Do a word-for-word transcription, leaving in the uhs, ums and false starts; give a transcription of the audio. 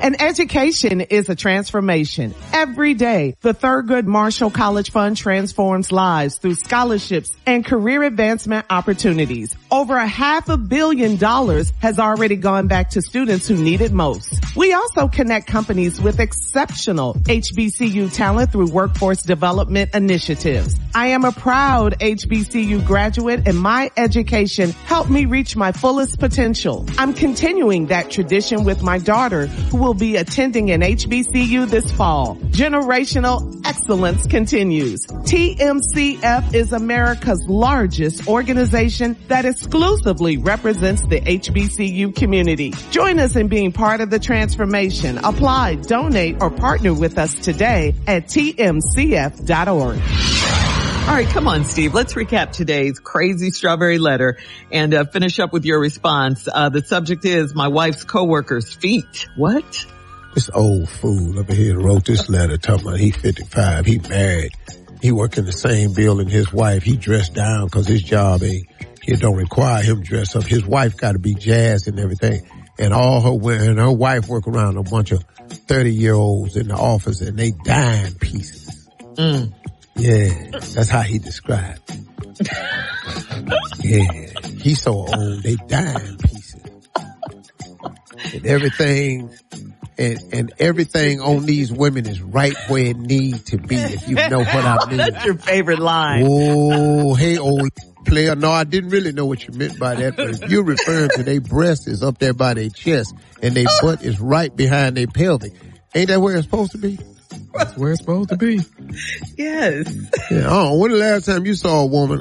And education is a transformation. Every day, the Thurgood Marshall College Fund transforms lives through scholarships and career advancement opportunities. Over a half a billion dollars has already gone back to students who need it most. We also connect companies with exceptional H B C U talent through workforce development initiatives. I am a proud H B C U graduate, and my education helped me reach my fullest potential. I'm continuing that tradition with my daughter, who will be attending an H B C U this fall. Generational excellence continues. T M C F is America's largest organization that exclusively represents the H B C U community. Join us in being part of the transformation. Apply, donate, or partner with us today at T M C F dot org. All right, come on, Steve. Let's recap today's crazy strawberry letter and uh, finish up with your response. Uh, the subject is my wife's coworker's feet. What? This old fool over here wrote this letter talking about he fifty-five, he married, he work in the same building his wife, he dressed down because his job ain't, it don't require him dress up. His wife got to be jazzed and everything. And all her, and her wife work around a bunch of thirty year olds in the office and they dime pieces. Mm. Yeah, that's how he described it. Yeah, he's so old, they dime pieces. And everything, and, and everything on these women is right where it need to be, if you know what I mean. That's your favorite line. Oh, hey, old player. No, I didn't really know what you meant by that, but if you're referring to their breast is up there by their chest and their butt is right behind their pelvic, ain't that where it's supposed to be? That's where it's supposed to be. Yes. Yeah, oh, when the last time you saw a woman